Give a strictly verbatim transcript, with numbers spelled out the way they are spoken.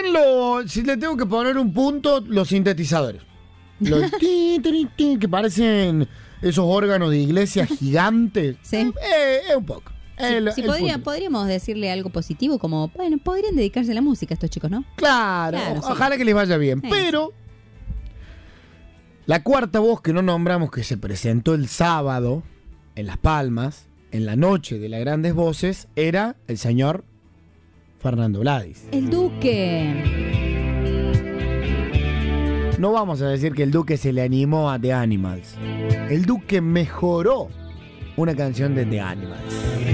bien, lo, si le tengo que poner un punto, los sintetizadores. Los ti, ti, ti, que parecen esos órganos de iglesia gigantes. Sí. Eh, eh, un poco. Sí, El- sí, el podría- punto. podríamos decirle algo positivo, como, bueno, podrían dedicarse a la música estos chicos, ¿no? Claro, Claro, sí. ojalá que les vaya bien. Sí, Pero la cuarta voz que no nombramos, que se presentó el sábado en Las Palmas, en la noche de las grandes voces, era el señor Fernando Vladis. El Duque. No vamos a decir que el Duque se le animó a The Animals. El Duque mejoró una canción de The Animals.